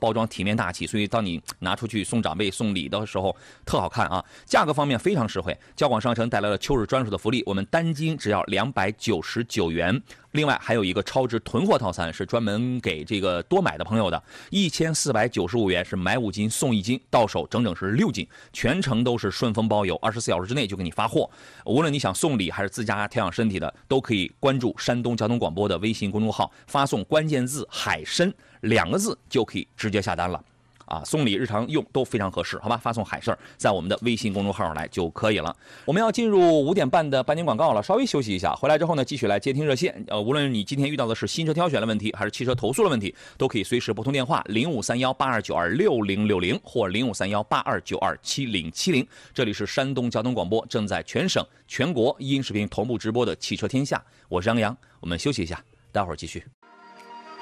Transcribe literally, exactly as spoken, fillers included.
包装体面大气，所以当你拿出去送长辈送礼的时候特好看啊。价格方面非常实惠，交广商城带来了秋日专属的福利，我们单斤只要两百九十九元。另外还有一个超值囤货套餐，是专门给这个多买的朋友的，一千四百九十五元是买五斤送一斤，到手整整是六斤，全程都是顺丰包邮，二十四小时之内就给你发货。无论你想送礼还是自家调养身体的，都可以关注山东交通广播的微信公众号，发送关键字海参两个字就可以直接下单了。啊，送礼日常用都非常合适，好吧？发送海事儿在我们的微信公众号来就可以了。我们要进入五点半的半点广告了，稍微休息一下，回来之后呢，继续来接听热线。呃，无论你今天遇到的是新车挑选的问题，还是汽车投诉的问题，都可以随时拨通电话零五三幺八二九二六零六零或零五三幺八二九二七零七零。这里是山东交通广播，正在全省全国音视频同步直播的汽车天下，我是杨洋。我们休息一下，待会儿继续。